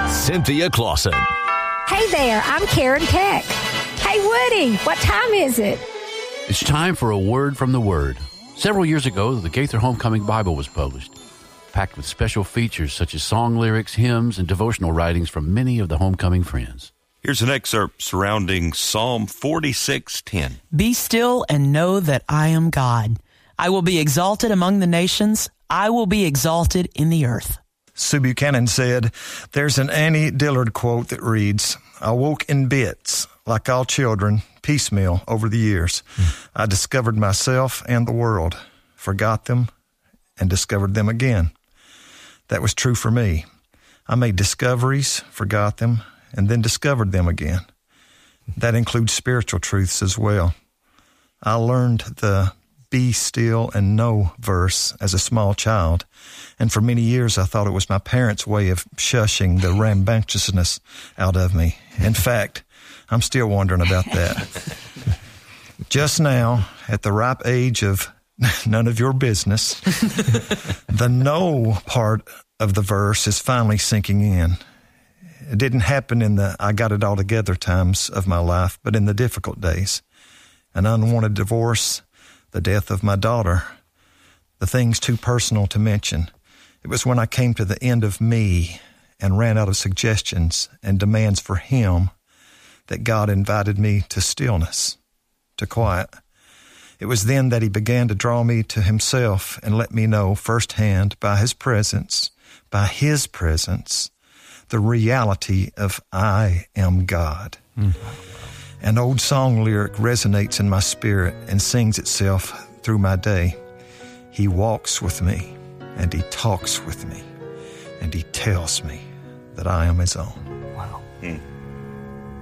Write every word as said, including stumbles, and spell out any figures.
Cynthia Clausen. Hey there, I'm Karen Peck. Hey, Woody, what time is it? It's time for a word from the Word. Several years ago, the Gaither Homecoming Bible was published, packed with special features such as song lyrics, hymns, and devotional writings from many of the homecoming friends. Here's an excerpt surrounding Psalm forty-six ten. Be still and know that I am God. I will be exalted among the nations. I will be exalted in the earth. Sue Buchanan said, there's an Annie Dillard quote that reads, I woke in bits, like all children, piecemeal over the years. Mm. I discovered myself and the world, forgot them, and discovered them again. That was true for me. I made discoveries, forgot them, and then discovered them again. That includes spiritual truths as well. I learned the be still and know verse as a small child, and for many years I thought it was my parents' way of shushing the rambunctiousness out of me. In fact, I'm still wondering about that. Just now, at the ripe age of none of your business, the know part of the verse is finally sinking in. It didn't happen in the I got it all together times of my life, but in the difficult days. An unwanted divorce, the death of my daughter, the things too personal to mention. It was when I came to the end of me and ran out of suggestions and demands for Him that God invited me to stillness, to quiet. It was then that He began to draw me to Himself and let me know firsthand by His presence, by His presence, the reality of I am God. Mm. An old song lyric resonates in my spirit and sings itself through my day. He walks with me, and He talks with me, and He tells me that I am His own. Wow. Mm.